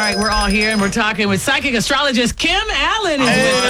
right, we're all here and we're talking with psychic astrologist Kim Allen.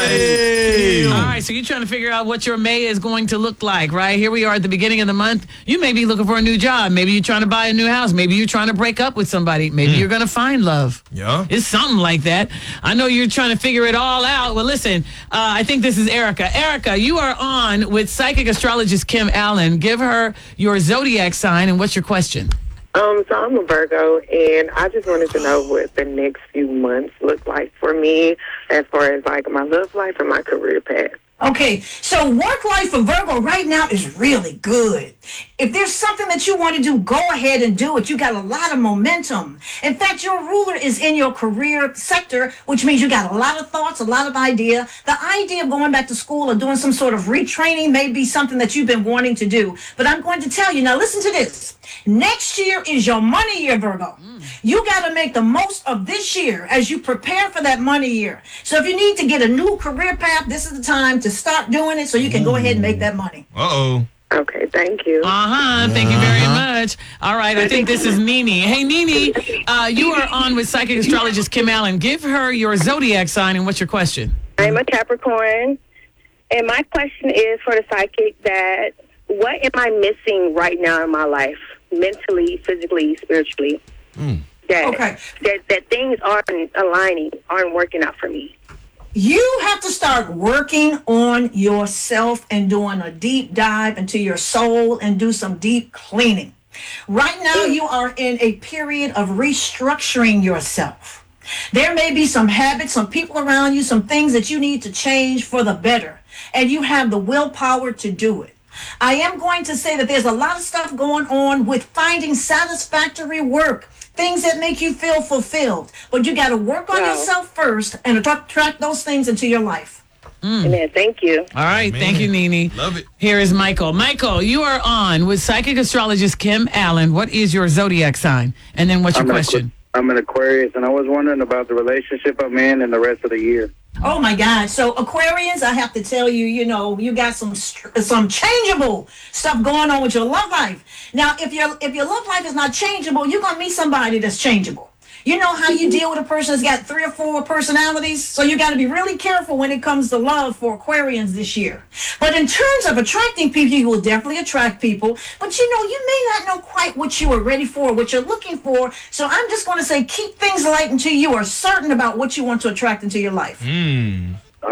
All right, so you're trying to figure out what your May is going to look like, right? Here we are at the beginning of the month. You may be looking for a new job. Maybe you're trying to buy a new house. Maybe you're trying to break up with somebody. Maybe you're going to find love. Yeah. It's something like that. I know you're trying to figure it all out. Well, listen, I think this is Erica. Erica, you are on with psychic astrologist Kim Allen. Give her your zodiac sign and what's your question? So I'm a Virgo, and I just wanted to know what the next few months look like for me as far as, like, my love life and my career path. Okay, so work life for Virgo right now is really good. If there's something that you want to do, go ahead and do it. You got a lot of momentum. In fact, your ruler is in your career sector, which means you got a lot of thoughts, a lot of idea. The idea of going back to school or doing some sort of retraining may be something that you've been wanting to do. But I'm going to tell you, now listen to this. Next year is your money year, Virgo. You got to make the most of this year as you prepare for that money year. So if you need to get a new career path, this is the time to start doing it so you can go ahead and make that money. Uh-oh. Okay, thank you. Thank you very much. All right, I think this is Nene. Hey, Nene, you are on with psychic astrologist Kim Allen. Give her your zodiac sign and what's your question? I'm a Capricorn, and my question is for the psychic that what am I missing right now in my life, mentally, physically, spiritually? That things aren't aligning, aren't working out for me. You have to start working on yourself and doing a deep dive into your soul and do some deep cleaning. Right now, you are in a period of restructuring yourself. There may be some habits, some people around you, some things that you need to change for the better, and you have the willpower to do it. I am going to say that there's a lot of stuff going on with finding satisfactory work, things that make you feel fulfilled. But you got to work on yourself first and attract those things into your life. Amen. Thank you. All right. Thank you, Nene. Love it. Here is Michael. Michael, you are on with psychic astrologist Kim Allen. What is your zodiac sign? And then what's your question? I'm an Aquarius, and I was wondering about the relationship I'm in and the rest of the year. Oh my God! So Aquarians, I have to tell you, you got some changeable stuff going on with your love life. Now, if your love life is not changeable, you're gonna meet somebody that's changeable. You know how you deal with a person that's got 3 or 4 personalities? So you got to be really careful when it comes to love for Aquarians this year. But in terms of attracting people, you will definitely attract people. But you may not know quite what you are ready for, what you're looking for. So I'm just going to say keep things light until you are certain about what you want to attract into your life. Okay.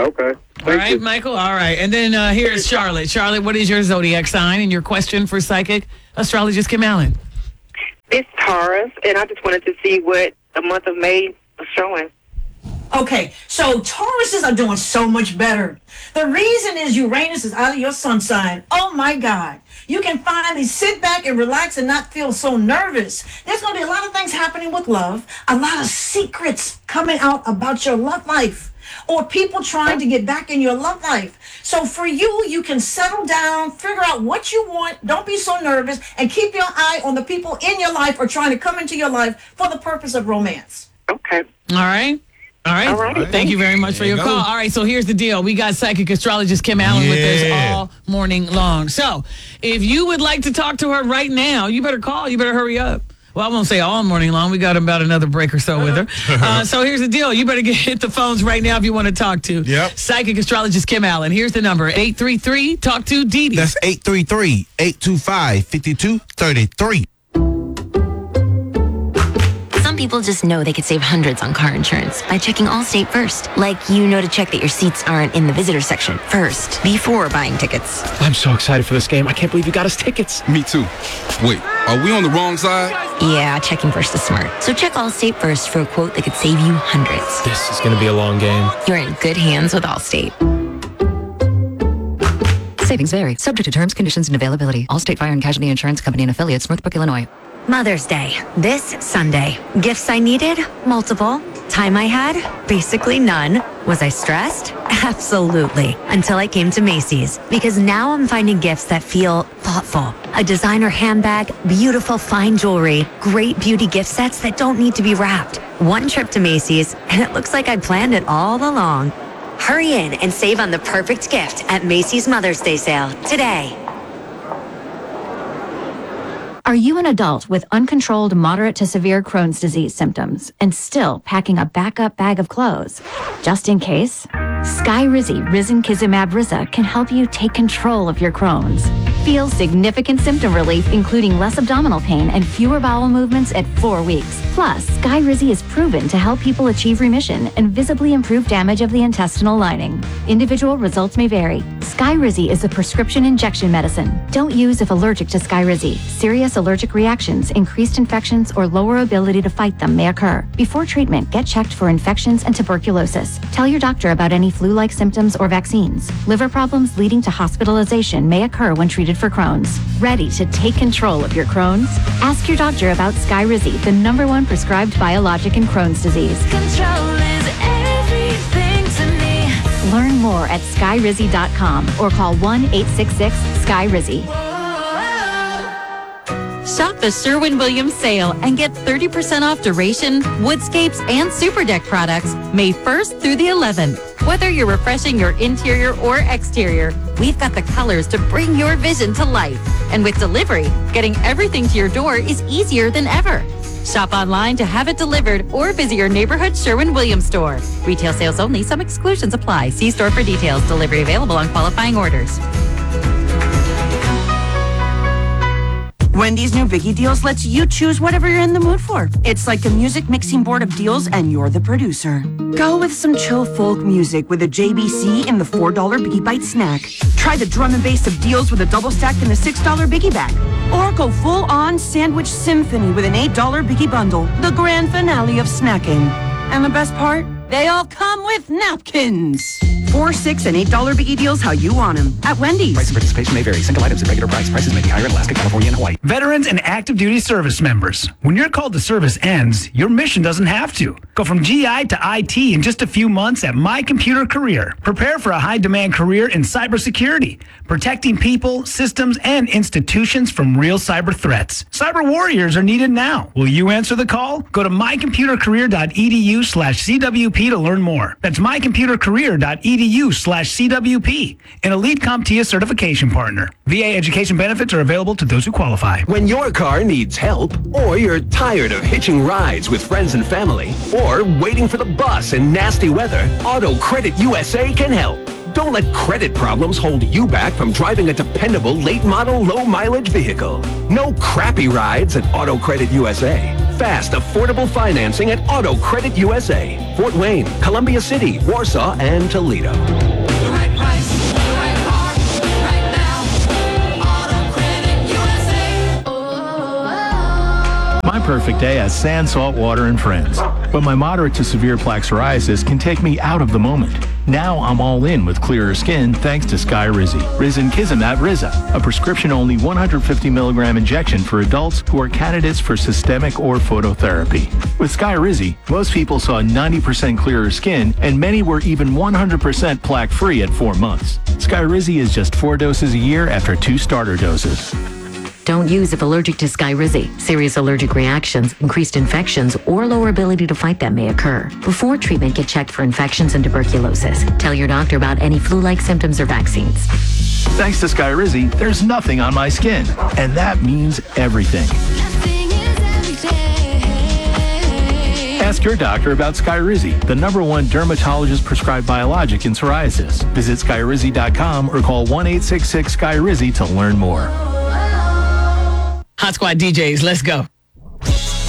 All right, Michael. All right. And then here's Charlotte. Charlotte, what is your zodiac sign and your question for psychic astrologist Kim Allen? It's Taurus, and I just wanted to see what the month of May was showing. Okay, so Tauruses are doing so much better. The reason is Uranus is out of your sun sign. Oh my God. You can finally sit back and relax and not feel so nervous. There's going to be a lot of things happening with love, a lot of secrets coming out about your love life, or people trying to get back in your love life. So for you, you can settle down, figure out what you want, don't be so nervous, and keep your eye on the people in your life or trying to come into your life for the purpose of romance. Okay. All right. All right. Thank you very much for your call. All right, so here's the deal. We got psychic astrologist Kim Allen with us all morning long. So if you would like to talk to her right now, you better call. You better hurry up. Well, I won't say all morning long. We got about another break or so with her. So here's the deal. You better hit the phones right now if you want to talk to psychic astrologist Kim Allen. Here's the number, 833-TALK-TO-DEDE. That's 833-825-5233. Some people just know they could save hundreds on car insurance by checking Allstate first. Like, to check that your seats aren't in the visitor section first, before buying tickets. I'm so excited for this game. I can't believe you got us tickets. Me too. Wait, are we on the wrong side? Yeah, checking first is smart. So check Allstate first for a quote that could save you hundreds. This is going to be a long game. You're in good hands with Allstate. Savings vary. Subject to terms, conditions, and availability. Allstate Fire and Casualty Insurance Company and Affiliates, Northbrook, Illinois. Mother's Day, this Sunday. Gifts I needed? Multiple. Time I had? Basically none. Was I stressed? Absolutely. Until I came to Macy's. Because now I'm finding gifts that feel thoughtful. A designer handbag, beautiful fine jewelry, great beauty gift sets that don't need to be wrapped. One trip to Macy's, and it looks like I planned it all along. Hurry in and save on the perfect gift at Macy's Mother's Day sale today. Are you an adult with uncontrolled moderate to severe Crohn's disease symptoms and still packing a backup bag of clothes? Just in case, Skyrizi Risankizumab Riza can help you take control of your Crohn's. Feel significant symptom relief, including less abdominal pain and fewer bowel movements at 4 weeks. Plus, Skyrizi is proven to help people achieve remission and visibly improve damage of the intestinal lining. Individual results may vary. Skyrizi is a prescription injection medicine. Don't use if allergic to Skyrizi. Serious allergic reactions, increased infections, or lower ability to fight them may occur. Before treatment, get checked for infections and tuberculosis. Tell your doctor about any flu-like symptoms or vaccines. Liver problems leading to hospitalization may occur when treated for Crohn's. Ready to take control of your Crohn's? Ask your doctor about Skyrizi, the #1 prescribed biologic in Crohn's disease. Control is everything to me. Learn more at skyrizi.com or call 1-866-SKYRIZI. Shop the Sherwin-Williams sale and get 30% off Duration, Woodscapes, and Superdeck products May 1st through the 11th. Whether you're refreshing your interior or exterior, we've got the colors to bring your vision to life. And with delivery, getting everything to your door is easier than ever. Shop online to have it delivered or visit your neighborhood Sherwin-Williams store. Retail sales only. Some exclusions apply. See store for details. Delivery available on qualifying orders. Wendy's new Biggie Deals lets you choose whatever you're in the mood for. It's like a music mixing board of deals and you're the producer. Go with some chill folk music with a JBC in the $4 Biggie Bite snack. Try the drum and bass of deals with a double stack in the $6 Biggie bag. Or go full on sandwich symphony with an $8 Biggie bundle. The grand finale of snacking. And the best part? They all come with napkins. $4, $6, and $8 Biggie Deals how you want them. At Wendy's. Price and participation may vary. Single items at regular price. Prices may be higher in Alaska, California, and Hawaii. Veterans and active duty service members. When your call to service ends, your mission doesn't have to. Go from GI to IT in just a few months at My Computer Career. Prepare for a high-demand career in cybersecurity, protecting people, systems, and institutions from real cyber threats. Cyber warriors are needed now. Will you answer the call? Go to mycomputercareer.edu/CWP to learn more. That's mycomputercareer.edu/CWP, an Elite CompTIA certification partner. VA education benefits are available to those who qualify. When your car needs help, or you're tired of hitching rides with friends and family, or waiting for the bus in nasty weather, Auto Credit USA can help. Don't let credit problems hold you back from driving a dependable late-model, low-mileage vehicle. No crappy rides at Auto Credit USA. Fast, affordable financing at Auto Credit USA. Fort Wayne, Columbia City, Warsaw, and Toledo. The right price, the right car, right now. Auto Credit USA. My perfect day has sand, salt, water, and friends. But my moderate to severe plaque psoriasis can take me out of the moment. Now I'm all in with clearer skin thanks to Skyrizi. Risankizumab Riza, a prescription-only 150 milligram injection for adults who are candidates for systemic or phototherapy. With Skyrizi, most people saw 90% clearer skin, and many were even 100% plaque-free at 4 months. Skyrizi is just 4 doses a year after 2 starter doses. Don't use if allergic to Skyrizi. Serious allergic reactions, increased infections, or lower ability to fight them may occur. Before treatment, get checked for infections and tuberculosis. Tell your doctor about any flu-like symptoms or vaccines. Thanks to Skyrizi, there's nothing on my skin, and that means everything. Ask your doctor about Skyrizi, the #1 dermatologist-prescribed biologic in psoriasis. Visit skyrizi.com or call 1-866-SKYRIZI to learn more. Hot Squad DJs, let's go.